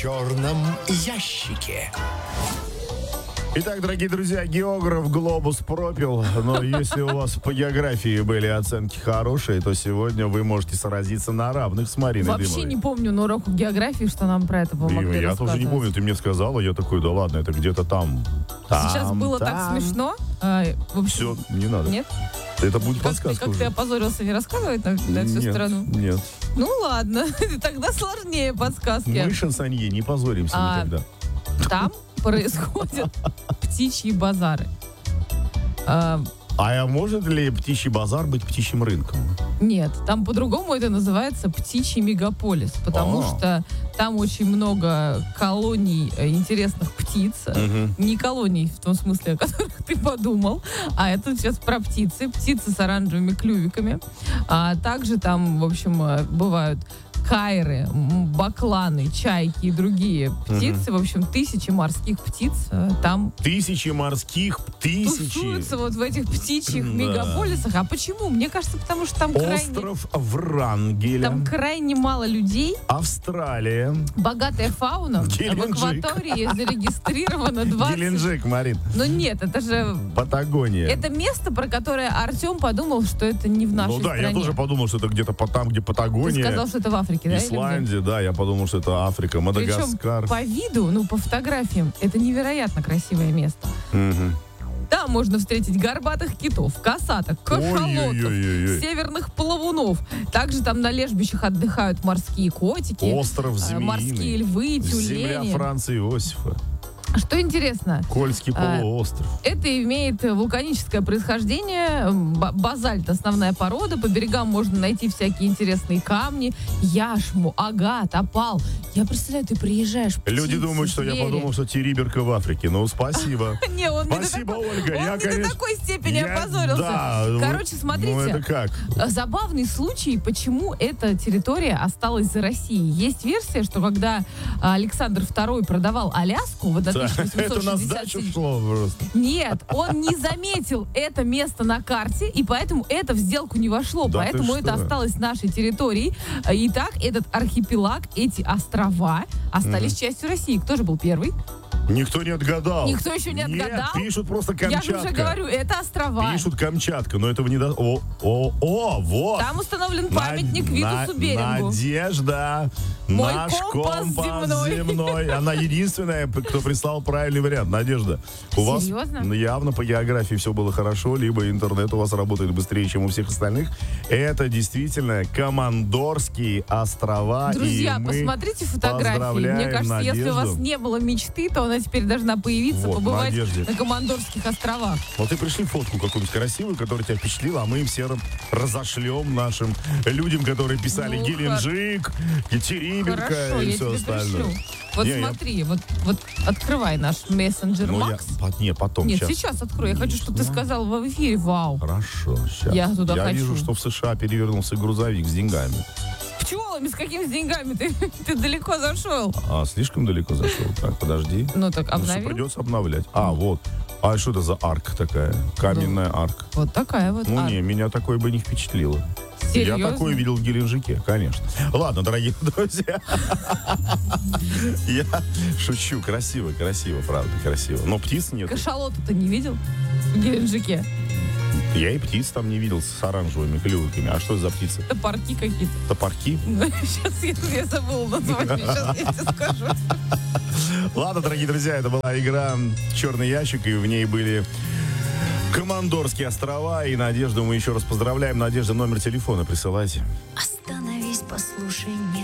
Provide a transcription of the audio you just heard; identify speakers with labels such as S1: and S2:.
S1: черном ящике.
S2: Итак, дорогие друзья, географ глобус пропил, но если у вас по географии были оценки хорошие, то сегодня вы можете сразиться на равных с Мариной
S3: Вообще
S2: Дымовой.
S3: не помню на уроках географии, что нам про это помогли
S2: Дима, я
S3: рассказывать.
S2: тоже не помню, ты мне сказала, я такой, да ладно, это где-то там.
S3: Сейчас было так смешно. В общем,
S2: Все, не надо.
S3: Нет?
S2: Это будет
S3: Как
S2: подсказка
S3: ты
S2: уже.
S3: опозорился не рассказывать на всю
S2: Нет,
S3: страну?
S2: Нет.
S3: Ну ладно, тогда сложнее подсказки.
S2: Мы, шансонье, не позоримся никогда.
S3: Там происходят птичьи базары.
S2: А может ли птичий базар быть птичьим рынком?
S3: Нет, там по-другому это называется птичий мегаполис, потому что там очень много колоний интересных птиц. Не колоний в том смысле, о которых ты подумал, а это сейчас про птицы. Птицы с оранжевыми клювиками. А также там, в общем, бывают кайры, бакланы, чайки и другие птицы. В общем, тысячи морских птиц там
S2: Тысячи морских,
S3: тусуются вот в этих птичьих мегаполисах. А почему? Мне кажется, потому что там
S2: Остров Врангеля.
S3: там крайне мало людей.
S2: Австралия.
S3: Богатая фауна.
S2: Геленджик.
S3: В акватории зарегистрировано 20...
S2: Геленджик, Марин.
S3: Но нет, это же...
S2: Патагония.
S3: Это место, про которое Артем подумал, что это не в нашей
S2: Ну да,
S3: стране.
S2: я тоже подумал, что это где-то там, где Патагония.
S3: Ты сказал, что это в Африке, да? или где?
S2: Исландия, да, я подумал, что это Африка, Мадагаскар.
S3: Причем по виду, по фотографиям, это невероятно красивое место. Там можно встретить горбатых китов, косаток, кашалотов,
S2: Ой-ой-ой-ой.
S3: северных плавунов. Также там на лежбищах отдыхают морские котики,
S2: Остров Змеиный.
S3: морские львы,
S2: Земля
S3: тюлени.
S2: Франца Иосифа.
S3: Что интересно,
S2: Кольский полуостров.
S3: это имеет вулканическое происхождение, базальт, основная порода. По берегам можно найти всякие интересные камни, яшму, агат, опал. Я представляю, ты приезжаешь, птицы,
S2: Люди думают, что
S3: звери.
S2: я подумал, что Териберка в Африке. Ну, спасибо.
S3: Не, он не
S2: Спасибо,
S3: до такой,
S2: Ольга.
S3: он
S2: Я,
S3: не
S2: конечно,
S3: до такой степени
S2: я-
S3: опозорился.
S2: да,
S3: Короче, смотрите.
S2: Ну, это как?
S3: Забавный случай, почему эта территория осталась за Россией. Есть версия, что когда Александр II продавал Аляску в
S2: Это на
S3: 1867
S2: сдачу шло просто.
S3: Нет, он не заметил это место на карте, и поэтому это в сделку не вошло.
S2: Да
S3: Поэтому
S2: ты
S3: это
S2: что?
S3: осталось нашей территорией. Итак, этот архипелаг, эти острова остались частью России. Кто же был первый?
S2: Никто не отгадал.
S3: Никто еще не отгадал?
S2: Нет, пишут просто
S3: Я
S2: Камчатка.
S3: же уже говорю, это острова.
S2: Пишут Камчатка, но этого не даст. Вот.
S3: Там установлен памятник Витусу Берингу.
S2: Надежда.
S3: Мой
S2: Наш
S3: компас земной.
S2: земной. Она единственная, кто прислал правильный вариант. Надежда. У вас
S3: Серьезно?
S2: явно по географии все было хорошо, либо интернет у вас работает быстрее, чем у всех остальных. Это действительно Командорские острова.
S3: Друзья,
S2: и мы
S3: посмотрите фотографии. Мне
S2: поздравляем
S3: кажется, если у вас
S2: Надежду.
S3: не было мечты, то она теперь должна появиться,
S2: Вот,
S3: побывать
S2: Надежде.
S3: на Командорских островах.
S2: Вот и пришли фотку какую-нибудь красивую, которая тебя впечатлила, а мы им все разошлем нашим людям, которые писали
S3: Ну,
S2: Геленджик, Териберка
S3: Хорошо,
S2: и
S3: я
S2: все
S3: тебе
S2: остальное.
S3: пришлю. Вот
S2: Не, я-
S3: смотри, вот открывай наш мессенджер
S2: Ну,
S3: Макс.
S2: не, потом,
S3: Нет,
S2: сейчас.
S3: сейчас открой. Я хочу, чтобы ты сказал в эфире «Вау».
S2: Хорошо, сейчас.
S3: Я туда хочу.
S2: вижу, что в США перевернулся грузовик с деньгами.
S3: Пчелами, с какими деньгами? Ты далеко зашел.
S2: А, слишком далеко зашел. Так, подожди.
S3: Ну так
S2: Ну, что,
S3: обновил.
S2: придется обновлять. А, вот. А что это за арка такая? Каменная арка.
S3: Вот такая вот.
S2: Ну, не, меня такое бы не впечатлило.
S3: Серьезно?
S2: Я такое видел в Геленджике, конечно. Ладно, дорогие друзья. Я шучу. Красиво, правда, красиво. Но птиц нет.
S3: Кашалота ты не видел в Геленджике?
S2: Я и птиц там не видел с оранжевыми клювиками. А что это за птицы?
S3: Топорки какие-то.
S2: Топорки?
S3: Сейчас я забыла название, сейчас я тебе скажу.
S2: Ладно, дорогие друзья, это была игра «Черный ящик», и в ней были Командорские острова и Надежду. Мы еще раз поздравляем. Надежда, номер телефона присылайте.
S4: Остановись, послушай, не